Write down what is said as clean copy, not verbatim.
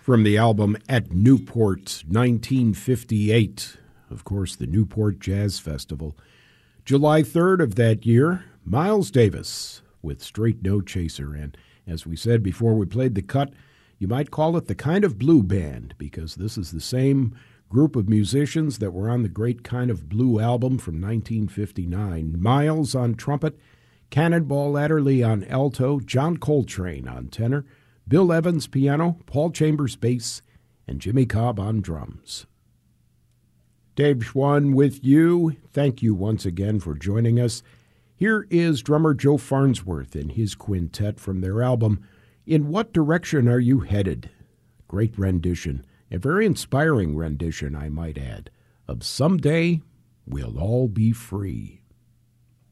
from the album At Newport, 1958. Of course, the Newport Jazz Festival. July 3rd of that year, Miles Davis with Straight No Chaser. And as we said before we played the cut, you might call it the Kind of Blue Band, because this is the same group of musicians that were on the Great Kind of Blue album from 1959. Miles on trumpet, Cannonball Adderley on alto, John Coltrane on tenor, Bill Evans piano, Paul Chambers bass, and Jimmy Cobb on drums. Dave Schwann with you. Thank you once again for joining us. Here is drummer Joe Farnsworth and his quintet from their album, In What Direction Are You Headed? Great rendition, a very inspiring rendition, I might add, of Someday We'll All Be Free.